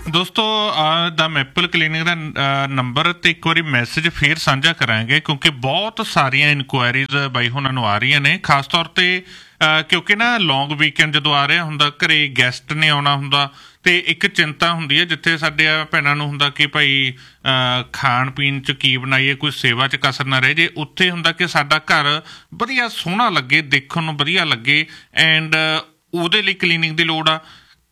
ਦੋਸਤੋ ਦਾ maple clinic ਦਾ number ਤੇ ਇੱਕ ਵਾਰੀ ਮੈਸੇਜ ਫੇਰ ਸਾਂਝਾ ਕਰਾਂਗੇ ਕਿਉਂਕਿ ਬਹੁਤ ਸਾਰੀਆਂ ਇਨਕੁਆਇਰੀਜ਼ ਬਾਈ ਉਹਨਾਂ ਨੂੰ ਆ ਰਹੀਆਂ ਨੇ, ਖਾਸ ਤੌਰ ਤੇ ਕਿਉਂਕਿ ਨਾ ਲੌਂਗ ਵੀਕਐਂਡ ਜਦੋਂ ਆ ਰਿਹਾ ਹੁੰਦਾ, ਘਰੇ ਗੈਸਟ ਨੇ ਆਉਣਾ ਹੁੰਦਾ ਤੇ ਇੱਕ ਚਿੰਤਾ ਹੁੰਦੀ ਹੈ ਜਿੱਥੇ ਸਾਡੇ ਭੈਣਾਂ ਨੂੰ ਹੁੰਦਾ ਕਿ ਭਾਈ ਖਾਣ ਪੀਣ 'ਚ ਕੀ ਬਣਾਈਏ, ਕੋਈ ਸੇਵਾ 'ਚ ਕਸਰ ਨਾ ਰਹਿ ਜੇ। ਉੱਥੇ ਹੁੰਦਾ ਕਿ ਸਾਡਾ ਘਰ ਵਧੀਆ ਸੋਹਣਾ ਲੱਗੇ, ਦੇਖਣ ਨੂੰ ਵਧੀਆ ਲੱਗੇ, ਐਂਡ ਉਹਦੇ ਲਈ ਕਲੀਨਿੰਗ ਦੀ ਲੋੜ ਆ।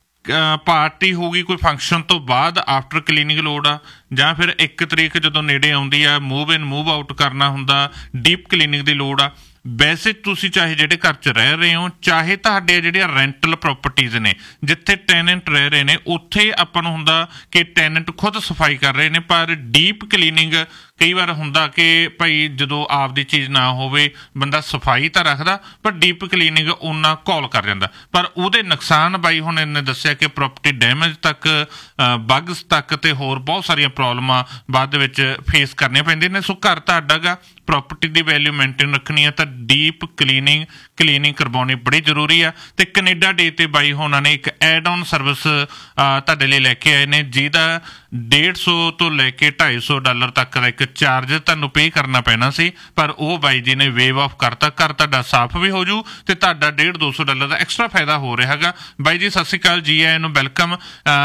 ਪਾਰਟੀ ਹੋਊਗੀ ਕੋਈ ਫੰਕਸ਼ਨ ਤੋਂ ਬਾਅਦ ਆਫਟਰ ਕਲੀਨਿੰਗ ਲੋੜ ਆ, ਜਾਂ ਫਿਰ 1 ਤਰੀਕ ਜਦੋਂ ਨੇੜੇ ਆਉਂਦੀ ਆ ਮੂਵ ਇਨ ਮੂਵ ਆਊਟ ਕਰਨਾ ਹੁੰਦਾ, ਡੀਪ ਕਲੀਨਿੰਗ ਦੀ ਲੋੜ ਆ। ਵੈਸੇ ਤੁਸੀਂ ਚਾਹੇ ਜਿਹੜੇ ਘਰ 'ਚ ਰਹਿ ਰਹੇ ਹੋ, ਚਾਹੇ ਤੁਹਾਡੇ ਜਿਹੜੀਆਂ ਰੈਂਟਲ ਪ੍ਰੋਪਰਟੀਜ਼ ਨੇ ਜਿੱਥੇ ਟੈਨੈਂਟ ਰਹਿ ਰਹੇ ਨੇ, ਉੱਥੇ ਆਪਾਂ ਨੂੰ ਹੁੰਦਾ ਕਿ ਟੈਨੈਂਟ ਖੁਦ ਸਫਾਈ ਕਰ ਰਹੇ ਨੇ, ਪਰ ਡੀਪ ਕਲੀਨਿੰਗ ਕਈ ਵਾਰ ਹੁੰਦਾ ਕਿ ਭਾਈ ਜਦੋਂ ਆਪਦੀ ਚੀਜ਼ ਨਾ ਹੋਵੇ ਬੰਦਾ ਸਫਾਈ ਤਾਂ ਰੱਖਦਾ ਪਰ ਡੀਪ ਕਲੀਨਿੰਗ ਉਹਨਾਂ ਕਾਲ ਕਰ ਜਾਂਦਾ, ਪਰ ਉਹਦੇ ਨੁਕਸਾਨ ਬਾਈ ਹੁਣ ਇਹਨੇ ਦੱਸਿਆ ਕਿ ਪ੍ਰੋਪਰਟੀ ਡੈਮੇਜ ਤੱਕ, ਬਗਸ ਤੱਕ ਤੇ ਹੋਰ ਬਹੁਤ ਸਾਰੀਆਂ ਪ੍ਰੋਬਲਮਾਂ ਬਾਅਦ ਦੇ ਵਿੱਚ ਫੇਸ ਕਰਨੀਆਂ ਪੈਂਦੀਆਂ ਨੇ। ਸੋ ਘਰ ਤੁਹਾਡਾ ਗਾ, ਪ੍ਰੋਪਰਟੀ ਦੀ ਵੈਲਿਊ ਮੇਨਟੇਨ ਰੱਖਣੀ ਹੈ ਤਾਂ ਡੀਪ ਕਲੀਨਿੰਗ ਕਰਵਾਉਣੀ ਬੜੀ ਜ਼ਰੂਰੀ ਆ। ਤੇ ਕੈਨੇਡਾ ਡੇ ਤੇ ਬਾਈ ਹੋਣਾ ਨੇ ਇੱਕ ਐਡ ਔਨ ਸਰਵਿਸ ਤੁਹਾਡੇ ਲਈ ਲੈ ਕੇ ਆਏ ਨੇ, ਜਿਹਦਾ 150 ਤੋਂ ਲੈ ਕੇ $250 ਤੱਕ ਦਾ ਇੱਕ ਚਾਰਜ ਤੁਹਾਨੂੰ ਪੇ ਕਰਨਾ ਪੈਣਾ ਸੀ, ਪਰ ਉਹ ਬਾਈ ਜੀ ਨੇ ਵੇਵ ਆਫ ਕਰਤਾ। ਘਰ ਤੁਹਾਡਾ ਸਾਫ਼ ਵੀ ਹੋ ਜੂ ਤੇ ਤੁਹਾਡਾ $150-200 ਦਾ ਐਕਸਟਰਾ ਫਾਇਦਾ ਹੋ ਰਿਹਾ ਹੈਗਾ। ਬਾਈ ਜੀ ਸਤਿ ਸ਼੍ਰੀ ਅਕਾਲ, ਜੀ ਆਇਆਂ ਨੂੰ, ਵੈਲਕਮ।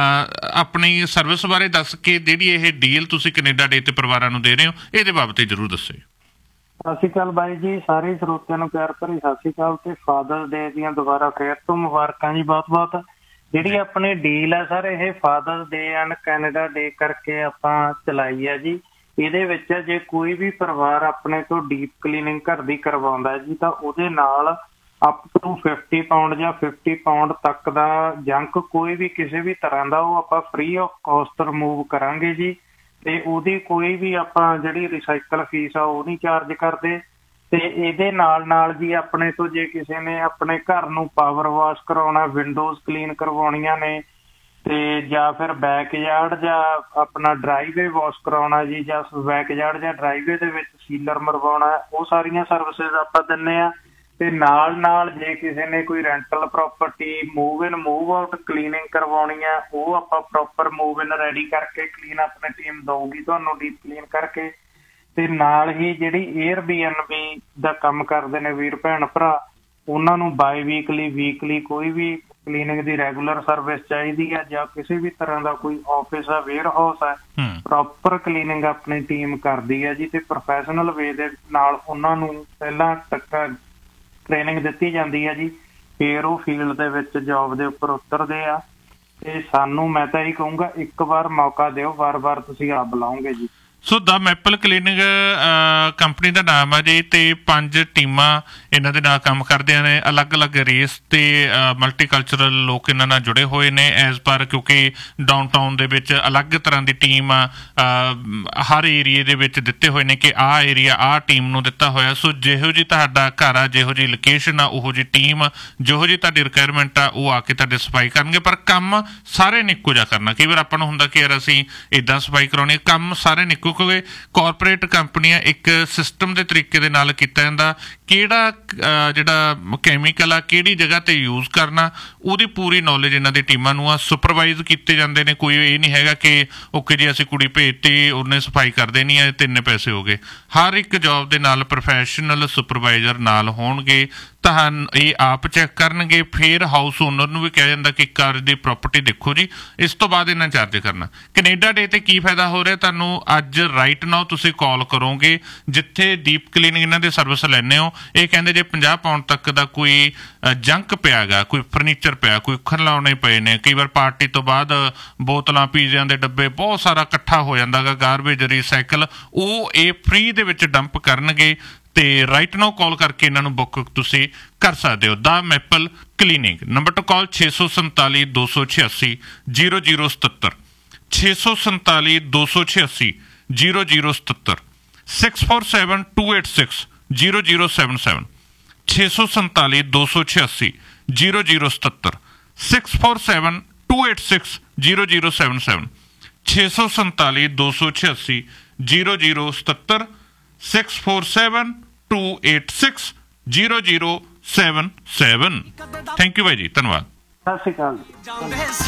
ਆਪਣੀ ਸਰਵਿਸ ਬਾਰੇ ਦੱਸ ਕੇ ਜਿਹੜੀ ਇਹ ਡੀਲ ਤੁਸੀਂ ਕੈਨੇਡਾ ਡੇ ਤੇ ਪਰਿਵਾਰਾਂ ਨੂੰ ਦੇ ਰਹੇ ਹੋ, ਇਹਦੇ ਬਾਬਤ ਜ਼ਰੂਰ ਦੱਸੋ। ਸਤਿ ਸ਼੍ਰੀ ਅਕਾਲ ਬਾਈ ਜੀ, ਸਾਰੇ ਸਰੋਤਿਆਂ ਨੂੰ ਪਿਆਰ ਭਰੀ ਸਤਿ ਸ਼੍ਰੀ ਅਕਾਲ ਤੇ ਫਾਦਰਸ ਡੇ ਦੀਆਂ ਦੁਬਾਰਾ ਫੇਰ ਤੋਂ ਮੁਬਾਰਕਾਂ ਜੀ, ਬਹੁਤ ਬਹੁਤ। ਜਿਹੜੀ ਆਪਣੀ ਡੀਲ ਹੈ ਸਰ, ਇਹ ਫਾਦਰਸ ਡੇ ਐਂਡ ਕੈਨੇਡਾ ਡੇ ਕਰਕੇ ਆਪਾਂ ਚਲਾਈ ਹੈ ਜੀ। ਇਹਦੇ ਵਿੱਚ ਜੇ ਕੋਈ ਵੀ ਪਰਿਵਾਰ ਆਪਣੇ ਤੋਂ ਡੀਪ ਕਲੀਨਿੰਗ ਘਰ ਦੀ ਕਰਵਾਉਂਦਾ ਜੀ ਤਾਂ ਉਹਦੇ ਨਾਲ ਅਪ ਟੂ 50 ਪਾਉਂਡ ਜਾਂ 50 ਪਾਉਂਡ ਤੱਕ ਦਾ ਜੰਕ ਕੋਈ ਵੀ ਕਿਸੇ ਵੀ ਤਰ੍ਹਾਂ ਦਾ ਉਹ ਆਪਾਂ ਫ੍ਰੀ ਆਫ ਕਾਸਟ ਰਿਮੂਵ ਕਰਾਂਗੇ ਜੀ। ਤੇ ਉਹਦੀ ਕੋਈ ਵੀ ਆਪਾਂ ਜਿਹੜੀ ਰਿਸਾਈਕਲ ਫੀਸ ਆ ਉਹ ਨਹੀਂ ਚਾਰਜ ਕਰਦੇ। ਤੇ ਇਹਦੇ ਨਾਲ ਜੀ ਆਪਣੇ ਤੋਂ ਜੇ ਕਿਸੇ ਨੇ ਆਪਣੇ ਘਰ ਨੂੰ ਪਾਵਰ ਵਾਸ਼ ਕਰਾਉਣਾ, ਵਿੰਡੋਜ਼ ਕਲੀਨ ਕਰਵਾਉਣੀਆਂ ਨੇ, ਤੇ ਜਾਂ ਫਿਰ ਬੈਕਯਾਰਡ ਜਾਂ ਆਪਣਾ ਡਰਾਈਵੇ ਵਾਸ਼ ਕਰਾਉਣਾ ਜੀ, ਜਾਂ ਬੈਕਯਾਰਡ ਜਾਂ ਡਰਾਈਵੇ ਦੇ ਵਿੱਚ ਸੀਲਰ ਮਰਵਾਉਣਾ, ਉਹ ਸਾਰੀਆਂ ਸਰਵਿਸਿਜ਼ ਆਪਾਂ ਦਿੰਦੇ ਆ। ਤੇ ਨਾਲ ਜੇ ਕਿਸੇ ਨੇ ਕੋਈ ਰੈਂਟਲ ਪ੍ਰੋਪਰਟੀ ਮੂਵ ਇਨ ਮੂਵ ਆਊਟ ਕਲੀਨਿੰਗ ਕਰਵਾਉਣੀ ਆ, ਉਹ ਆਪਾਂ ਪ੍ਰੋਪਰ ਮੂਵ ਇਨ ਰੈਡੀ ਕਰਕੇ ਕਲੀਨ ਆਪਣੀ ਟੀਮ ਦਊਗੀ ਤੁਹਾਨੂੰ ਡੀਪ ਕਲੀਨ ਕਰਕੇ। ਤੇ ਨਾਲ ਹੀ ਜਿਹੜੀ Airbnb ਦਾ ਕੰਮ ਕਰਦੇ ਨੇ ਵੀਰ ਭੈਣ ਭਰਾ, ਉਹਨਾਂ ਨੂੰ ਬਾਈ ਵੀਕਲੀ ਕੋਈ ਵੀ ਕਲੀਨਿੰਗ ਦੀ ਰੈਗੂਲਰ ਸਰਵਿਸ ਚਾਹੀਦੀ ਹੈ, ਜਾਂ ਕਿਸੇ ਵੀ ਤਰ੍ਹਾਂ ਦਾ ਕੋਈ ਆਫਿਸ ਆ, ਵੇਅਰ ਹਾਊਸ ਹੈ, ਪ੍ਰੋਪਰ ਕਲੀਨਿੰਗ ਆਪਣੀ ਟੀਮ ਕਰਦੀ ਹੈ ਜੀ। ਤੇ ਪ੍ਰੋਫੈਸ਼ਨਲ ਵੇ ਦੇ ਨਾਲ ਉਹਨਾਂ ਨੂੰ ਪਹਿਲਾਂ ਟ੍ਰੇਨਿੰਗ ਦਿੱਤੀ ਜਾਂਦੀ ਹੈ ਜੀ, ਫਿਰ ਉਹ ਫੀਲਡ ਦੇ ਵਿੱਚ ਜੋਬ ਦੇ ਉੱਪਰ ਉਤਰਦੇ ਆ। ਤੇ ਸਾਨੂੰ ਮੈਂ ਤਾਂ ਇਹੀ ਕਹੂੰਗਾ, ਇੱਕ ਵਾਰ ਮੌਕਾ ਦਿਓ, ਵਾਰ ਤੁਸੀਂ ਆਪ ਬੁਲਾਓਗੇ ਜੀ। ਸੋ ਦਾ ਮੈਪਲ ਕਲੀਨਿੰਗ ਕੰਪਨੀ ਦਾ ਨਾਮ ਆ ਜੀ, ਤੇ 5 ਟੀਮਾਂ ਇਹਨਾਂ ਦੇ ਨਾਲ ਕੰਮ ਕਰਦੀਆਂ ਨੇ। ਅਲੱਗ-ਅਲੱਗ ਰੇਸ ਤੇ ਮਲਟੀਕਲਚਰਲ ਲੋਕ ਇਹਨਾਂ ਨਾਲ ਜੁੜੇ ਹੋਏ ਨੇ ਐਜ਼ ਪਰ, ਕਿਉਂਕਿ ਡਾਊਨਟਾਊਨ ਦੇ ਵਿੱਚ ਅਲੱਗ ਤਰ੍ਹਾਂ ਦੀ ਟੀਮ ਆ, ਹਰ ਏਰੀਏ ਦੇ ਵਿੱਚ ਦਿੱਤੇ ਹੋਏ ਨੇ ਕਿ ਆਹ ਏਰੀਆ ਆਹ ਟੀਮ ਨੂੰ ਦਿੱਤਾ ਹੋਇਆ। ਸੋ ਜਿਹੋ ਜਿਹੀ ਤੁਹਾਡਾ ਘਰ ਆ, ਜਿਹੋ ਜਿਹੀ ਲੋਕੇਸ਼ਨ ਆ, ਉਹੋ ਜਿਹੀ ਟੀਮ, ਜਿਹੋ ਜਿਹੀ ਤੁਹਾਡੀ ਰਿਕੁਆਇਰਮੈਂਟ ਆ, ਉਹ ਆ ਕੇ ਤੁਹਾਡੇ ਸਫਾਈ ਕਰਨਗੇ। ਪਰ ਕੰਮ ਸਾਰੇ ਨੇ ਇੱਕੋ ਜਿਹਾ ਕਰਨਾ। ਕਈ ਵਾਰ ਆਪਾਂ ਨੂੰ ਹੁੰਦਾ ਕਿ ਯਾਰ ਅਸੀਂ ਇੱਦਾਂ ਸਫਾਈ ਕਰਾਉਣੀ, ਕੰਮ ਸਾਰੇ ਨੇ ਇੱਕੋ, ਕਿਉਂਕਿ ਕਾਰਪੋਰੇਟ ਕੰਪਨੀਆਂ ਇੱਕ ਸਿਸਟਮ ਦੇ ਤਰੀਕੇ ਦੇ ਨਾਲ ਕੀਤਾ ਜਾਂਦਾ, ਕਿਹੜਾ ਜਿਹੜਾ ਕੈਮੀਕਲ ਆ ਕਿਹੜੀ ਜਗ੍ਹਾ ਤੇ ਯੂਜ਼ ਕਰਨਾ, ਉਹਦੀ ਪੂਰੀ ਨੌਲੇਜ ਇਹਨਾਂ ਦੀ ਟੀਮਾਂ ਨੂੰ ਆ। ਸੁਪਰਵਾਈਜ਼ ਕੀਤੇ ਜਾਂਦੇ ਨੇ, ਕੋਈ ਇਹ ਨਹੀਂ ਹੈਗਾ ਕਿ ਓਕੇ ਜੀ ਅਸੀਂ ਕੁੜੀ ਭੇਜਤੀ ਉਹਨੇ ਸਫਾਈ ਕਰ ਦੇਣੀ ਹੈ ਤੇ ਇੰਨੇ ਪੈਸੇ ਹੋ ਗਏ। ਹਰ ਇੱਕ ਜੋਬ ਦੇ ਨਾਲ ਪ੍ਰੋਫੈਸ਼ਨਲ ਸੁਪਰਵਾਈਜ਼ਰ ਨਾਲ ਹੋਣਗੇ, ਤੁਹਾਨੂੰ ਇਹ ਆਪ ਚੈੱਕ ਕਰਨਗੇ। ਫਿਰ ਹਾਊਸ ਓਨਰ ਨੂੰ ਵੀ ਕਿਹਾ ਜਾਂਦਾ ਕਿ ਘਰ ਦੀ ਪ੍ਰੋਪਰਟੀ ਦੇਖੋ ਜੀ, ਇਸ ਤੋਂ ਬਾਅਦ ਇਹਨਾਂ ਚਾਰਜ ਕਰਨਾ। ਕੈਨੇਡਾ ਡੇ ਤੇ ਕੀ ਫਾਇਦਾ ਹੋ ਰਿਹਾ ਤੁਹਾਨੂੰ, ਅੱਜ ਰਾਈਟ ਨਾਓ ਤੁਸੀਂ ਕਾਲ ਕਰੋਗੇ ਜਿੱਥੇ ਡੀਪ ਕਲੀਨਿੰਗ ਇਹਨਾਂ ਦੇ ਸਰਵਿਸ ਲੈਂਦੇ ਹੋ। ਇਹ ਕਹਿੰਦੇ ਜੇ 50 ਪਾਉਂਡ ਤੱਕ ਦਾ ਕੋਈ ਜੰਕ ਪਿਆ ਗਾ, ਕੋਈ ਫਰਨੀਚਰ ਪਿਆ, ਕੋਈ ਖਿਡੌਣੇ ਪਏ ਨੇ, ਕਈ ਵਾਰ ਪਾਰਟੀ ਤੋਂ ਬਾਅਦ ਬੋਤਲਾਂ, ਪੀਜ਼ਿਆਂ ਦੇ ਡੱਬੇ, ਬਹੁਤ ਸਾਰਾ ਇਕੱਠਾ ਹੋ ਜਾਂਦਾ ਗਾ, ਗਾਰਬੇਜ ਰੀਸਾਈਕਲ, ਉਹ ਇਹ ਫ੍ਰੀ ਦੇ ਵਿੱਚ ਡੰਪ ਕਰਨਗੇ। ਤੇ ਰਾਈਟ ਨਾਓ ਕਾਲ ਕਰਕੇ ਇਹਨਾਂ ਨੂੰ ਬੁੱਕ ਤੁਸੀਂ ਕਰ ਸਕਦੇ ਹੋ। ਦਾ maple cleaning number two call 647 286 0077 647 286 0077 647 286 0077 647 286 0077 647 286 0077 647 286 0077 647 286 0077। Thank you ਭਾਈ ਜੀ, ਧੰਨਵਾਦ। ਸਤਿ ਸ਼੍ਰੀ ਅਕਾਲ।